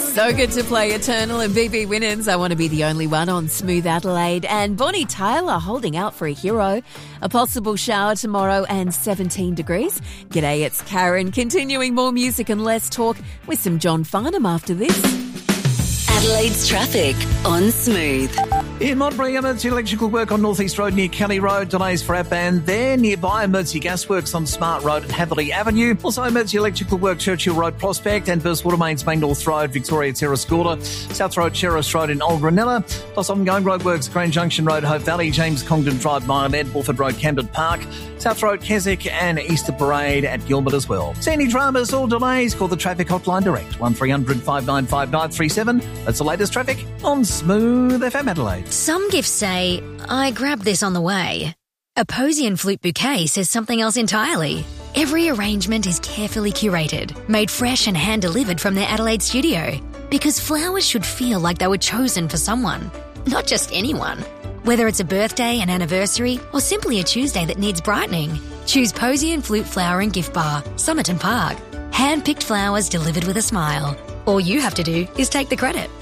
So good to play Eternal and BB Winans. I Want to Be the Only One on Smooth Adelaide. And Bonnie Tyler holding out for a hero. A possible shower tomorrow and 17 degrees. G'day, it's Karen. Continuing more music and less talk with some John Farnham after this. Adelaide's traffic on Smooth. In Monterey, emergency electrical work on North East Road near Kelly Road. Delays for outbound there. Nearby, emergency gasworks on Smart Road at Hatherley Avenue. Also, emergency electrical work Churchill Road Prospect and Burst Water Mains Main North Road, Victoria Terrascoola, South Road Cheris Road in Old Granella. Plus, ongoing roadworks Grand Junction Road, Hope Valley, James Congdon Drive, Mile-Ed, Bulford Road, Camden Park, South Road Keswick and Easter Parade at Gilbert as well. See any dramas or delays? Call the traffic hotline direct 1300 595 937. That's the latest traffic on Smooth FM Adelaide. Some gifts say, I grabbed this on the way. A Posy and Flute bouquet says something else entirely. Every arrangement is carefully curated, made fresh and hand-delivered from their Adelaide studio. Because flowers should feel like they were chosen for someone, not just anyone. Whether it's a birthday, an anniversary, or simply a Tuesday that needs brightening, choose Posy and Flute Flower and Gift Bar, Somerton Park. Hand-picked flowers delivered with a smile. All you have to do is take the credit.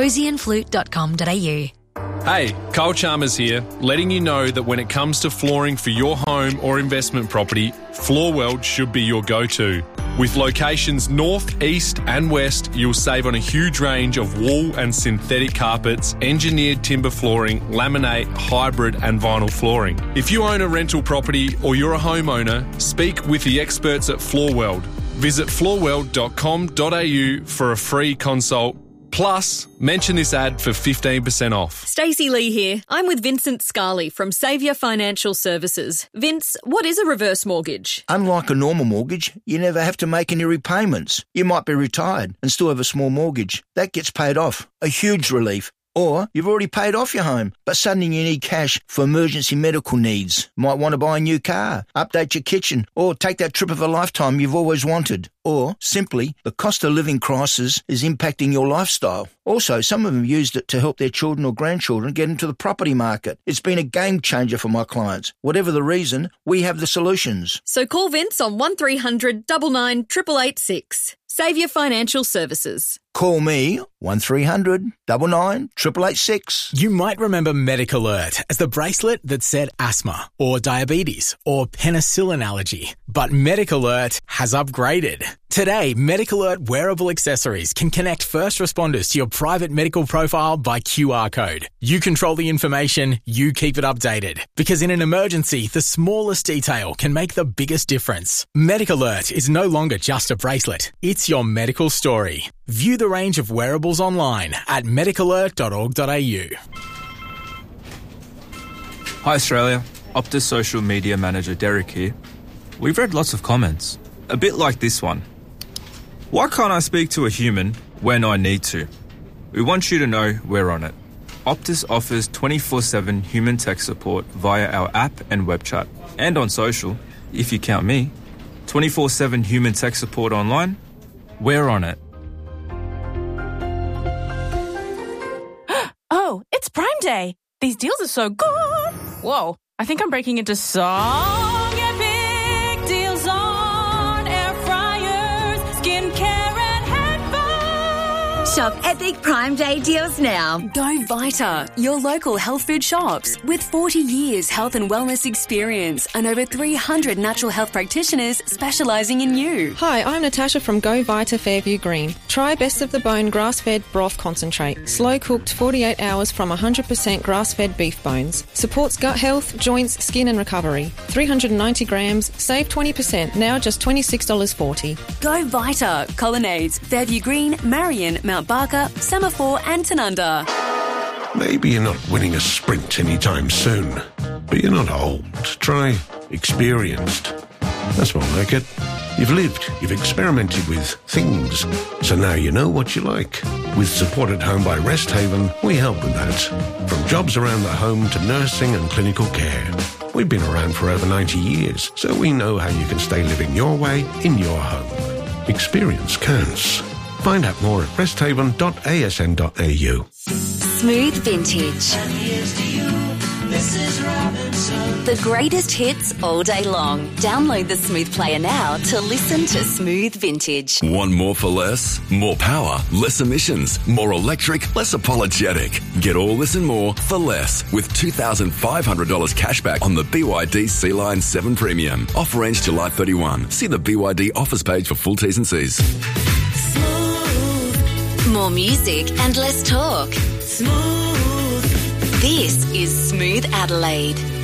posyandflute.com.au. Hey, Carl Chalmers here, letting you know that when it comes to flooring for your home or investment property, Floorworld should be your go-to. With locations north, east and west, you'll save on a huge range of wool and synthetic carpets, engineered timber flooring, laminate, hybrid and vinyl flooring. If you own a rental property or you're a homeowner, speak with the experts at Floorworld. Visit floorworld.com.au for a free consult. Plus, mention this ad for 15% off. Stacey Lee here. I'm with Vincent Scarley from Saviour Financial Services. Vince, what is a reverse mortgage? Unlike a normal mortgage, you never have to make any repayments. You might be retired and still have a small mortgage. That gets paid off. A huge relief. Or you've already paid off your home, but suddenly you need cash for emergency medical needs. Might want to buy a new car, update your kitchen, or take that trip of a lifetime you've always wanted. Or, simply, the cost of living crisis is impacting your lifestyle. Also, some of them used it to help their children or grandchildren get into the property market. It's been a game changer for my clients. Whatever the reason, we have the solutions. So call Vince on 1300 99 888 Saviour Financial Services. Call me 1300 99 888. You might remember MedicAlert as the bracelet that said asthma or diabetes or penicillin allergy. But MedicAlert has upgraded. Today, MedicAlert wearable accessories can connect first responders to your private medical profile by QR code. You control the information, you keep it updated. Because in an emergency, the smallest detail can make the biggest difference. MedicAlert is no longer just a bracelet. It's your medical story. View the range of wearables online at medicalert.org.au. Hi Australia, Optus Social Media Manager Derek here. We've read lots of comments, a bit like this one. Why can't I speak to a human when I need to? We want you to know we're on it. Optus offers 24/7 human tech support via our app and web chat. And on social, if you count me, 24/7 human tech support online, we're on it. Oh, it's Prime Day. These deals are so good. Whoa, I think I'm breaking into song epic deals on air fryers, skincare and headphones. Shop epic Prime Day deals now. Go Vita, your local health food shops. With 40 years health and wellness experience and over 300 natural health practitioners specialising in you. Hi, I'm Natasha from Go Vita Fairview Green. Try Best of the Bone grass-fed broth concentrate. Slow-cooked 48 hours from 100% grass-fed beef bones. Supports gut health, joints, skin and recovery. 390 grams, save 20%, now just $26.40. Go Vita, Colonnades, Fairview Green, Marion, Mount Barker, Semaphore and Tanunda. Maybe you're not winning a sprint anytime soon, but you're not old. Try experienced. That's more like it. You've lived, you've experimented with things, so now you know what you like. With Support at Home by Rest Haven, we help with that. From jobs around the home to nursing and clinical care. We've been around for over 90 years, so we know how you can stay living your way in your home. Experience counts. Find out more at resthaven.asn.au. Smooth Vintage. And here's to you, Mrs. Robinson. The greatest hits all day long. Download the Smooth Player now to listen to Smooth Vintage. Want more for less? More power, less emissions, more electric, less apologetic. Get all this and more for less with $2,500 cashback on the BYD Sea-Line 7 Premium. Offer ends July 31. See the BYD offers page for full T's and C's. More music and less talk. Smooth. This is Smooth Adelaide.